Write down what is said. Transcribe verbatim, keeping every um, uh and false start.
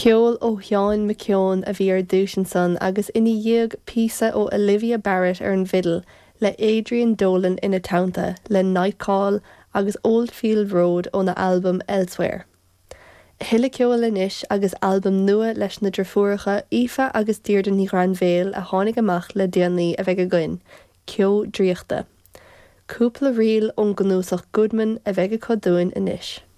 Ceol ó Sheán McKeown a bhí ar dúis an son agus ina dhiag píosa ó Olivia Barrett ar an bhidal le Adrian Dolan ina tannta le Nightcall agus Oldfield Road ó na albumm Elsewhere. Thuile ceol inis agus albumm nua leis na drafúracha Aoife agus Díordain ní Granmhéil a tháinig amach le déanaí a bheith acuin, Ceo Dríochta. Cúpla rial ón gnúsach Goodman a bheith go dúin inis.